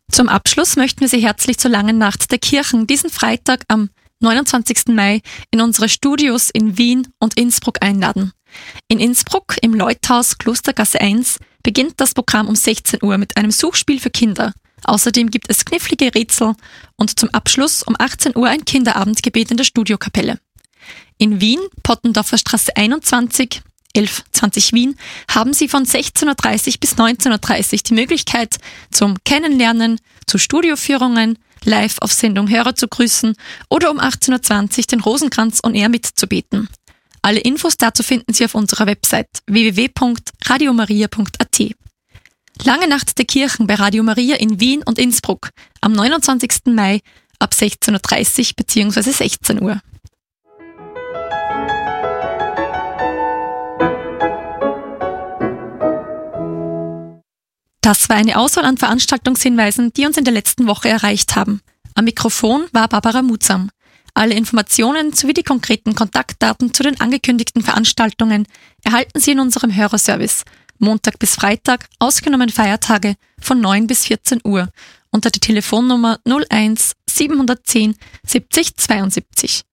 Zum Abschluss möchten wir Sie herzlich zur Langen Nacht der Kirchen diesen Freitag am 29. Mai in unsere Studios in Wien und Innsbruck einladen. In Innsbruck im Leuthaus Klostergasse 1 beginnt das Programm um 16 Uhr mit einem Suchspiel für Kinder. Außerdem gibt es knifflige Rätsel und zum Abschluss um 18 Uhr ein Kinderabendgebet in der Studiokapelle. In Wien, Pottendorfer Straße 21, 1120 Wien, haben Sie von 16.30 Uhr bis 19.30 Uhr die Möglichkeit zum Kennenlernen, zu Studioführungen, live auf Sendung Hörer zu grüßen oder um 18.20 Uhr den Rosenkranz on Air mitzubeten. Alle Infos dazu finden Sie auf unserer Website www.radiomaria.at. Lange Nacht der Kirchen bei Radio Maria in Wien und Innsbruck am 29. Mai ab 16.30 Uhr bzw. 16 Uhr. Das war eine Auswahl an Veranstaltungshinweisen, die uns in der letzten Woche erreicht haben. Am Mikrofon war Barbara Mutsam. Alle Informationen sowie die konkreten Kontaktdaten zu den angekündigten Veranstaltungen erhalten Sie in unserem Hörerservice Montag bis Freitag, ausgenommen Feiertage, von 9 bis 14 Uhr unter der Telefonnummer 01 710 70 72.